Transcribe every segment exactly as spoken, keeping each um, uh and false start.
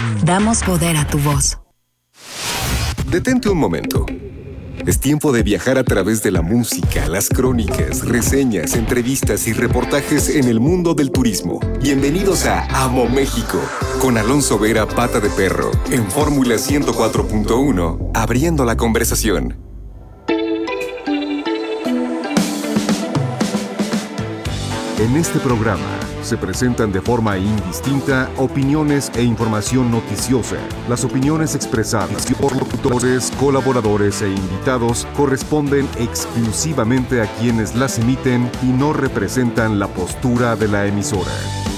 Damos poder a tu voz. Detente un momento. Es tiempo de viajar a través de la música, las crónicas, reseñas, entrevistas y reportajes en el mundo del turismo. Bienvenidos a Amo México, con Alonso Vera Pata de Perro, en Fórmula ciento cuatro punto uno, abriendo la conversación. En este programa se presentan de forma indistinta opiniones e información noticiosa. Las opiniones expresadas por locutores, colaboradores e invitados corresponden exclusivamente a quienes las emiten y no representan la postura de la emisora.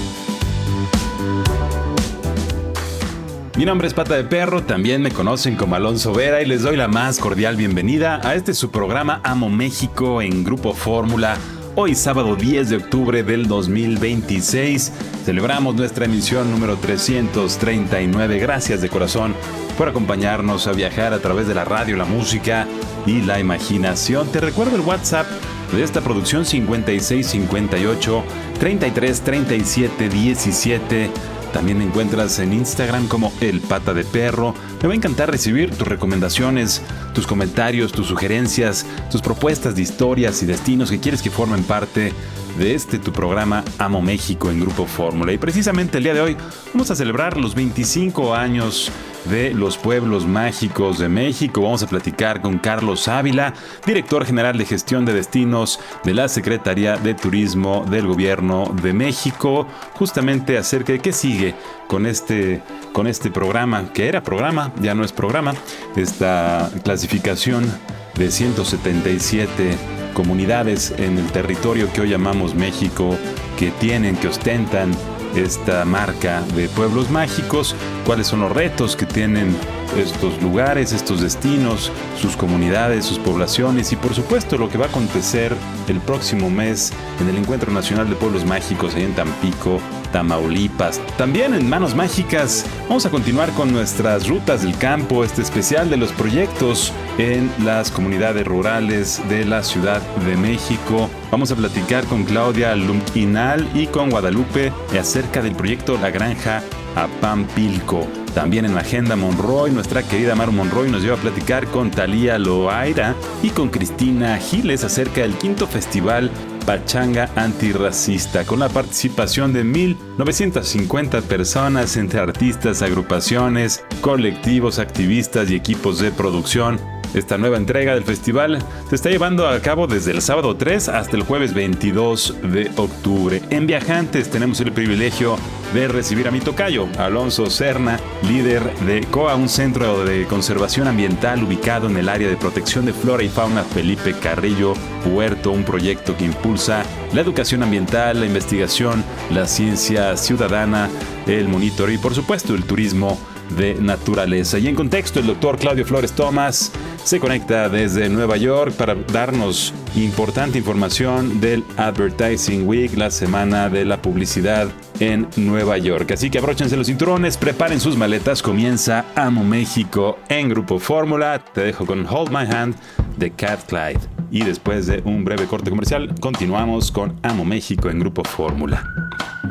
Mi nombre es Pata de Perro, también me conocen como Alonso Vera y les doy la más cordial bienvenida a este su programa Amo México en Grupo Fórmula. Hoy sábado diez de octubre del dos mil veintiséis celebramos nuestra emisión número trescientos treinta y nueve. Gracias de corazón por acompañarnos a viajar a través de la radio, la música y la imaginación. Te recuerdo el WhatsApp de esta producción: cincuenta y seis cincuenta y ocho treinta y tres treinta y siete diecisiete. También me encuentras en Instagram como El Pata de Perro. Me va a encantar recibir tus recomendaciones, tus comentarios, tus sugerencias, tus propuestas de historias y destinos que quieres que formen parte de este tu programa Amo México en Grupo Fórmula. Y precisamente el día de hoy vamos a celebrar los veinticinco años de los pueblos mágicos de México. Vamos a platicar con Carlos Ávila, director general de gestión de destinos de la Secretaría de Turismo del Gobierno de México, justamente acerca de qué sigue con este, con este programa, que era programa, ya no es programa, esta clasificación de ciento setenta y siete comunidades en el territorio que hoy llamamos México, que tienen, que ostentan esta marca de pueblos mágicos. Cuáles son los retos que tienen estos lugares, estos destinos, sus comunidades, sus poblaciones y por supuesto lo que va a acontecer el próximo mes en el Encuentro Nacional de Pueblos Mágicos ahí en Tampico, Tamaulipas. También en Manos Mágicas vamos a continuar con nuestras rutas del campo, este especial de los proyectos en las comunidades rurales de la Ciudad de México. Vamos a platicar con Claudia Lumquinal y con Guadalupe acerca del proyecto La Granja a Pampilco. También en la agenda Monroy, nuestra querida Maru Monroy nos lleva a platicar con Talía Loaira y con Cristina Giles acerca del quinto festival Pachanga Antirracista, con la participación de mil novecientas cincuenta personas entre artistas, agrupaciones, colectivos, activistas y equipos de producción. Esta nueva entrega del festival se está llevando a cabo desde el sábado tres hasta el jueves veintidós de octubre. En Viajantes tenemos el privilegio de recibir a mi tocayo, Alonso Serna, líder de C O A, un centro de conservación ambiental ubicado en el área de protección de flora y fauna Felipe Carrillo Puerto, un proyecto que impulsa la educación ambiental, la investigación, la ciencia ciudadana, el monitoreo y por supuesto el turismo de naturaleza. Y en contexto, el doctor Claudio Flores Tomás se conecta desde Nueva York para darnos importante información del Advertising Week, la semana de la publicidad en Nueva York. Así que abróchense los cinturones, preparen sus maletas, comienza Amo México en Grupo Fórmula. Te dejo con Hold My Hand de Cat Clyde. Y después de un breve corte comercial, continuamos con Amo México en Grupo Fórmula.